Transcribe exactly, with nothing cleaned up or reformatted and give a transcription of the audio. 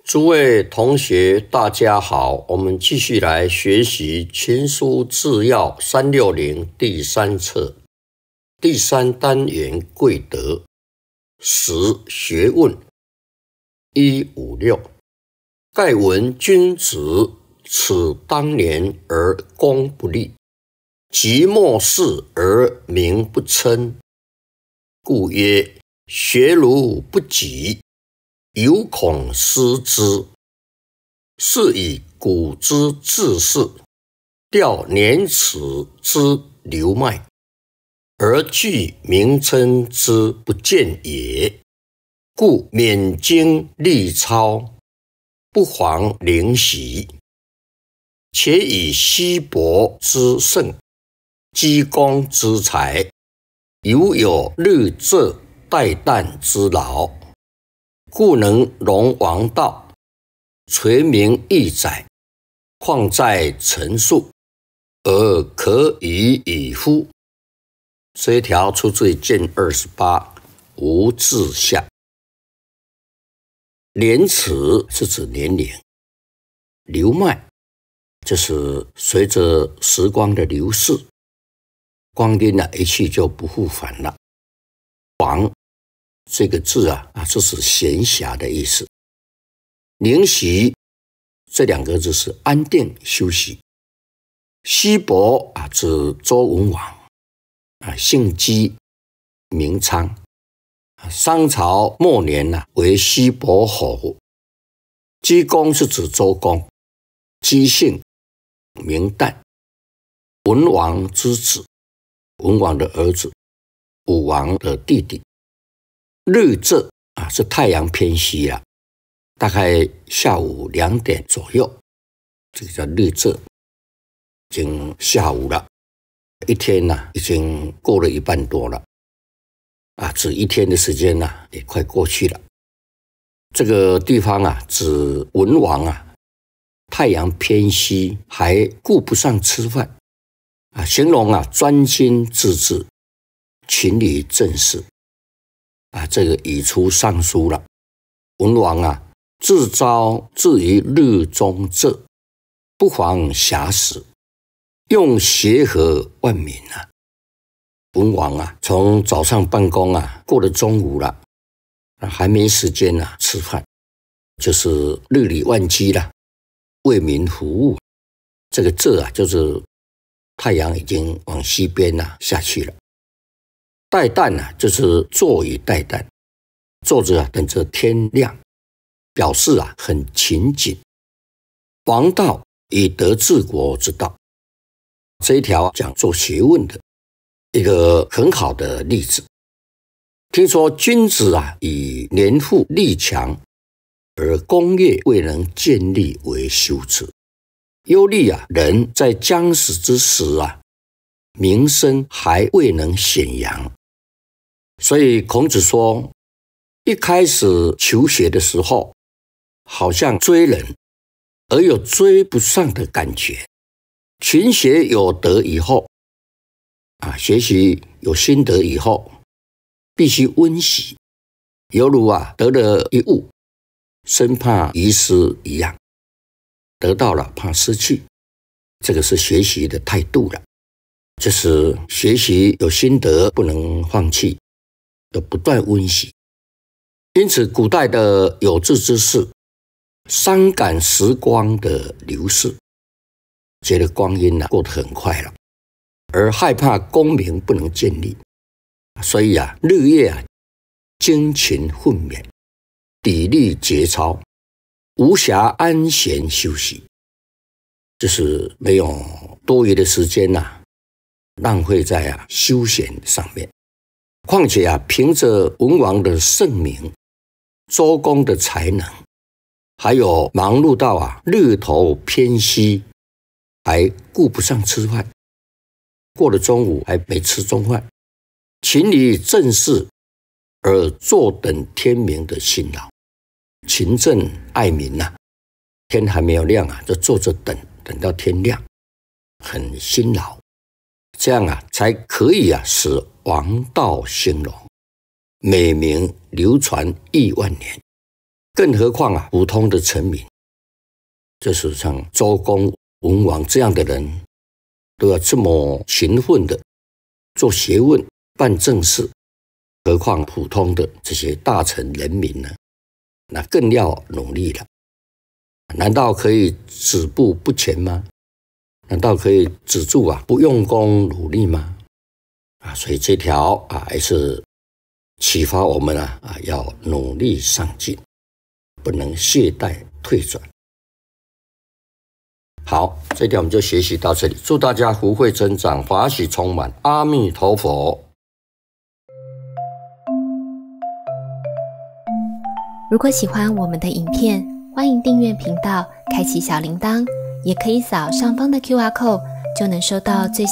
诸位同学，大家好，我们继续来学习《群书治要》三六零第三册第三单元贵德十学问一五六。盖闻君子此当年而功不立，即末世而名不称，故曰学如不及，犹恐失之。是以古之治世，调年齿之流脉，而据名称之不见也。故免经历操，不遑灵习。且以稀薄之盛，积功之才，犹有日浙代旦之劳，故能容王道，垂名义载，况在陈述，而可以已乎？这一条出自于卷二十八无字下。年齿是指年龄，流脉就是随着时光的流逝，光阴啊一去就不复返了。遑这个字啊啊，这是闲暇的意思。灵习这两个字是安定休息。稀薄啊，指周文王啊，姓姬，名昌。商朝末年啊，为稀薄侯。姬公是指周公，姬姓，名旦，文王之子，文王的儿子，武王的弟弟。日浙啊，是太阳偏西了，大概下午两点左右，这个叫日浙，已经下午了，一天呢、啊、已经过了一半多了。啊，指一天的时间啊，也快过去了。这个地方啊，指文王啊，太阳偏西，还顾不上吃饭啊，形容啊专心致志，勤于政事啊。这个已出尚书了。文王啊，自朝至于日中浙，不遑遐时，用协和万民啊。文王啊，从早上办公啊，过了中午了，还没时间啊吃饭，就是日理万机了，为民服务。这个浙啊，就是太阳已经往西边啊下去了。待旦啊，就是坐以待旦，坐着啊等着天亮，表示啊很勤谨。王道以德治国之道，这一条讲做学问的一个很好的例子。听说君子啊，以年富力强，而功业未能建立为羞耻。忧虑啊，人在将死之时啊，名声还未能显扬。所以孔子说，一开始求学的时候，好像追人，而有追不上的感觉。勤学有德以后啊，学习有心得以后，必须温习，犹如啊得了一物，生怕遗失一样。得到了怕失去，这个是学习的态度了。就是学习有心得，不能放弃，要不断温习。因此，古代的有志之士，伤感时光的流逝，觉得光阴啊过得很快了。而害怕功名不能建立，所以啊，日夜啊，精勤奋勉，砥砺节操，无暇安闲休息，就是没有多余的时间呐、啊，浪费在啊休闲上面。况且啊，凭着文王的盛名，周公的才能，还有忙碌到啊日头偏西，还顾不上吃饭。过了中午还没吃中饭，勤于政事而坐等天明的辛劳，勤政爱民呐、啊，天还没有亮啊，就坐着等，等到天亮，很辛劳，这样啊才可以啊使王道兴隆，美名流传亿万年， 更何况啊，普通的臣民，就是像周公、文王这样的人，都要这么勤奋的做学问、办政事，何况普通的这些大臣人民呢？那更要努力了。难道可以止步不前吗？难道可以止住啊不用功努力吗？啊，所以这条啊还是启发我们啊啊要努力上进，不能懈怠退转。好，这一条我们就学习到这里。祝大家福慧增长，法喜充满。阿弥陀佛。 如果喜欢我们的影片，欢迎订阅频道，开启小铃铛，也可以扫上方的 Q R code，就能收到最新